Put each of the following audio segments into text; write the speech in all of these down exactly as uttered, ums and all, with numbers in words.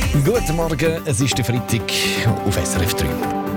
Guten Morgen, es ist der Freitag auf S R F drei.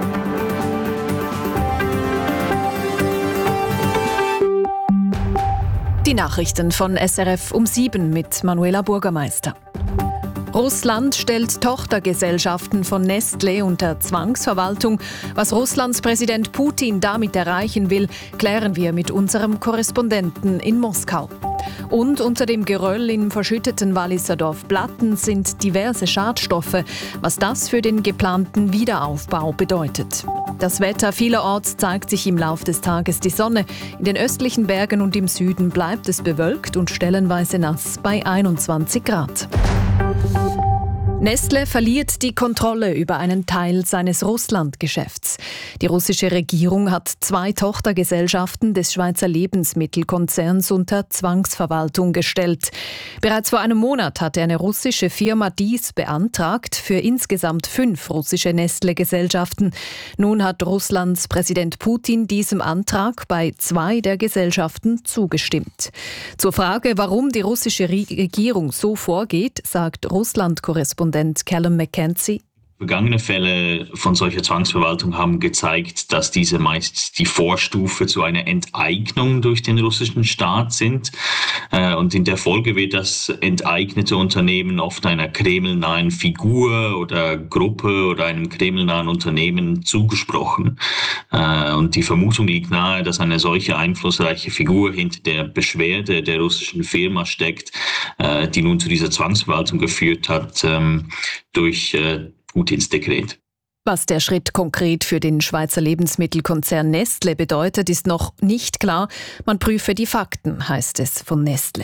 Die Nachrichten von S R F um sieben mit Manuela Bürgermeister. Russland stellt Tochtergesellschaften von Nestlé unter Zwangsverwaltung. Was Russlands Präsident Putin damit erreichen will, klären wir mit unserem Korrespondenten in Moskau. Und unter dem Geröll im verschütteten Walliser Dorf Blatten sind diverse Schadstoffe, was das für den geplanten Wiederaufbau bedeutet. Das Wetter vielerorts zeigt sich im Laufe des Tages die Sonne. In den östlichen Bergen und im Süden bleibt es bewölkt und stellenweise nass bei einundzwanzig Grad. Nestlé verliert die Kontrolle über einen Teil seines Russlandgeschäfts. Die russische Regierung hat zwei Tochtergesellschaften des Schweizer Lebensmittelkonzerns unter Zwangsverwaltung gestellt. Bereits vor einem Monat hatte eine russische Firma dies beantragt für insgesamt fünf russische Nestlé-Gesellschaften. Nun hat Russlands Präsident Putin diesem Antrag bei zwei der Gesellschaften zugestimmt. Zur Frage, warum die russische Regierung so vorgeht, sagt Russland-Korrespondent Callum McKenzie. Vergangene Fälle von solcher Zwangsverwaltung haben gezeigt, dass diese meist die Vorstufe zu einer Enteignung durch den russischen Staat sind. Und in der Folge wird das enteignete Unternehmen oft einer kremlnahen Figur oder Gruppe oder einem kremlnahen Unternehmen zugesprochen. Und die Vermutung liegt nahe, dass eine solche einflussreiche Figur hinter der Beschwerde der russischen Firma steckt, die nun zu dieser Zwangsverwaltung geführt hat, durch Putins Dekret. Was der Schritt konkret für den Schweizer Lebensmittelkonzern Nestlé bedeutet, ist noch nicht klar. Man prüfe die Fakten, heißt es von Nestlé.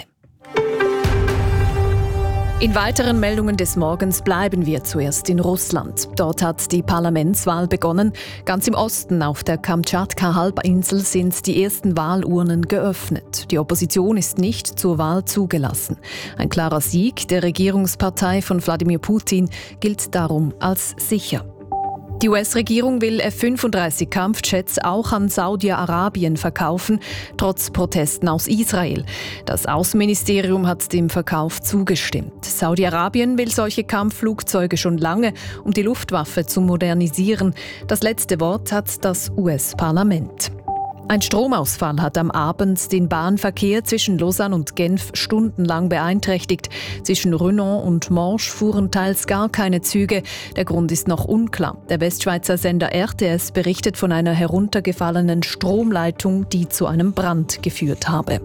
In weiteren Meldungen des Morgens bleiben wir zuerst in Russland. Dort hat die Parlamentswahl begonnen. Ganz im Osten auf der Kamtschatka-Halbinsel sind die ersten Wahlurnen geöffnet. Die Opposition ist nicht zur Wahl zugelassen. Ein klarer Sieg der Regierungspartei von Wladimir Putin gilt darum als sicher. Die U S-Regierung will F fünfunddreißig Kampfjets auch an Saudi-Arabien verkaufen, trotz Protesten aus Israel. Das Außenministerium hat dem Verkauf zugestimmt. Saudi-Arabien will solche Kampfflugzeuge schon lange, um die Luftwaffe zu modernisieren. Das letzte Wort hat das U S-Parlament. Ein Stromausfall hat am Abend den Bahnverkehr zwischen Lausanne und Genf stundenlang beeinträchtigt. Zwischen Renan und Morges fuhren teils gar keine Züge. Der Grund ist noch unklar. Der Westschweizer Sender R T S berichtet von einer heruntergefallenen Stromleitung, die zu einem Brand geführt habe.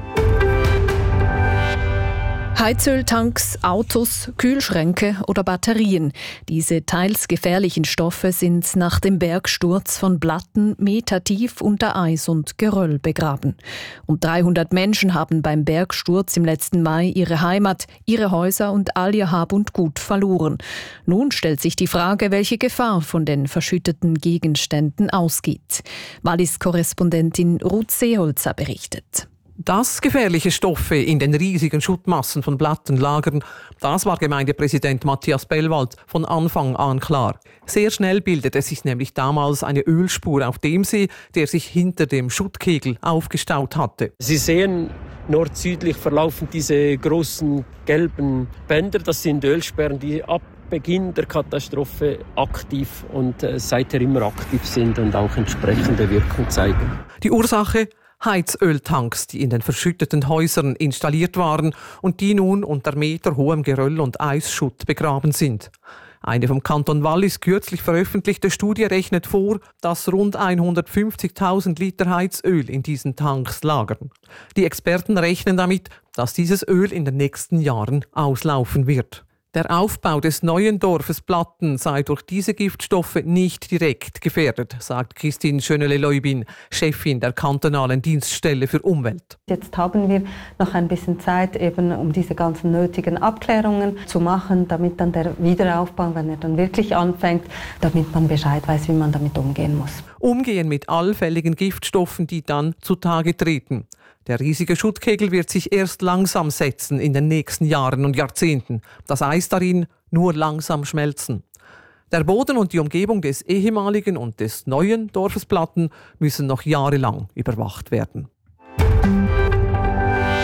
Heizöltanks, Autos, Kühlschränke oder Batterien. Diese teils gefährlichen Stoffe sind nach dem Bergsturz von Blatten metertief unter Eis und Geröll begraben. Rund dreihundert Menschen haben beim Bergsturz im letzten Mai ihre Heimat, ihre Häuser und all ihr Hab und Gut verloren. Nun stellt sich die Frage, welche Gefahr von den verschütteten Gegenständen ausgeht. Wallis-Korrespondentin Ruth Seeholzer berichtet. Dass gefährliche Stoffe in den riesigen Schuttmassen von Blatten lagern, das war Gemeindepräsident Matthias Bellwald von Anfang an klar. Sehr schnell bildete sich nämlich damals eine Ölspur auf dem See, der sich hinter dem Schuttkegel aufgestaut hatte. Sie sehen, nord-südlich verlaufen diese großen gelben Bänder. Das sind Ölsperren, die ab Beginn der Katastrophe aktiv und äh, seither immer aktiv sind und auch entsprechende Wirkung zeigen. Die Ursache? Heizöltanks, die in den verschütteten Häusern installiert waren und die nun unter meterhohem Geröll und Eisschutt begraben sind. Eine vom Kanton Wallis kürzlich veröffentlichte Studie rechnet vor, dass rund hundertfünfzigtausend Liter Heizöl in diesen Tanks lagern. Die Experten rechnen damit, dass dieses Öl in den nächsten Jahren auslaufen wird. Der Aufbau des neuen Dorfes Blatten sei durch diese Giftstoffe nicht direkt gefährdet, sagt Christine Schönele-Leubin, Chefin der kantonalen Dienststelle für Umwelt. Jetzt haben wir noch ein bisschen Zeit, eben, um diese ganzen nötigen Abklärungen zu machen, damit dann der Wiederaufbau, wenn er dann wirklich anfängt, damit man Bescheid weiß, wie man damit umgehen muss. Umgehen mit allfälligen Giftstoffen, die dann zutage treten. Der riesige Schuttkegel wird sich erst langsam setzen in den nächsten Jahren und Jahrzehnten. Das Eis darin nur langsam schmelzen. Der Boden und die Umgebung des ehemaligen und des neuen Dorfes Blatten müssen noch jahrelang überwacht werden.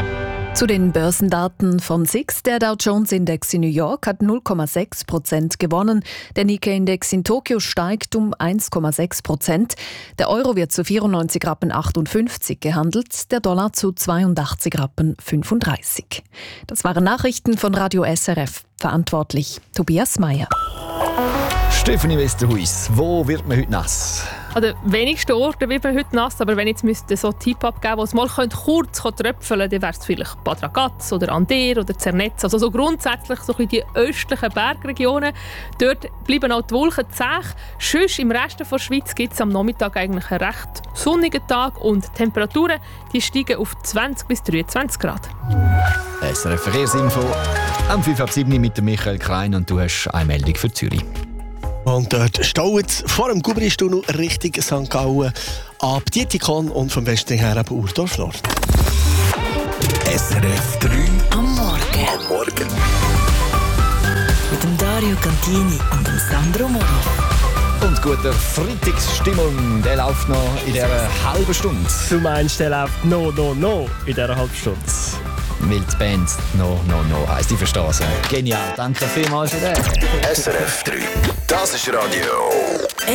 Zu den Börsendaten von S I X. Der Dow Jones Index in New York hat null Komma sechs Prozent gewonnen. Der Nikkei-Index in Tokio steigt um eins Komma sechs Prozent. Der Euro wird zu vierundneunzig Rappen achtundfünfzig gehandelt, der Dollar zu zweiundachtzig Rappen fünfunddreißig. Das waren Nachrichten von Radio S R F. Verantwortlich Tobias Meyer. Stefanie Westerhuis, wo wird man heute nass? An den wenigsten Orten wird man heute nass, aber wenn ich jetzt müsste so einen Tipp abgeben, wo es mal kurz tröpfeln könnte, dann wäre es vielleicht Bad Ragaz oder Ander oder Zernetz. Also so grundsätzlich so in die östlichen Bergregionen. Dort bleiben auch die Wolken zäh. Sonst im Rest der Schweiz gibt es am Nachmittag eigentlich einen recht sonnigen Tag und die Temperaturen die steigen auf zwanzig bis dreiundzwanzig Grad. S R F Verkehrsinfo am fünf ab sieben mit dem Michael Klein und du hast eine Meldung für Zürich. Und dort staut es vor dem Gubristunnel Richtung Sankt Gallen ab Dietikon und vom Westen her ab Urdorf-Nord. S R F drei am Morgen. Am Morgen. Mit dem Dario Cantini und dem Sandro Moro. Und guter Freitagsstimmung, der läuft noch in dieser halben Stunde. Du meinst, der läuft «No, no, no» in dieser halben Stunde? Weil die Band «No, no, no» heisst. Ich verstehe es. Genial, danke vielmals für das. S R F drei, das ist Radio